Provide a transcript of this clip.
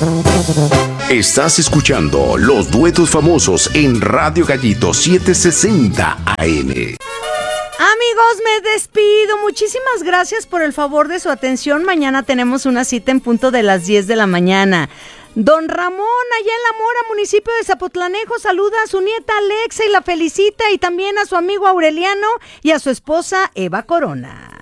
Estás escuchando los duetos famosos en Radio Gallito 760 AM. Amigos, me despido. Muchísimas gracias por el favor de su atención. Mañana tenemos una cita en punto de las 10 de la mañana. Don Ramón, allá en La Mora, municipio de Zapotlanejo, saluda a su nieta Alexa y la felicita, y también a su amigo Aureliano y a su esposa Eva Corona.